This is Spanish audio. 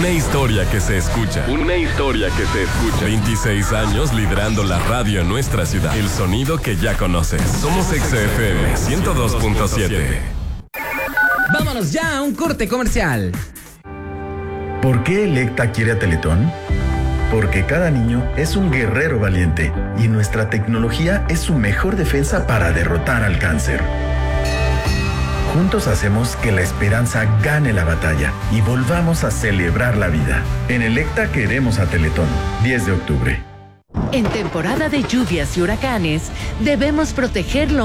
Una historia que se escucha. Una historia que se escucha. 26 años liderando la radio en nuestra ciudad. El sonido que ya conoces. Somos XFM 102.7. Vámonos ya a un corte comercial. ¿Por qué Electa quiere a Teletón? Porque cada niño es un guerrero valiente y nuestra tecnología es su mejor defensa para derrotar al cáncer. Juntos hacemos que la esperanza gane la batalla y volvamos a celebrar la vida. En Electa queremos a Teletón. 10 de octubre. En temporada de lluvias y huracanes, debemos protegerlo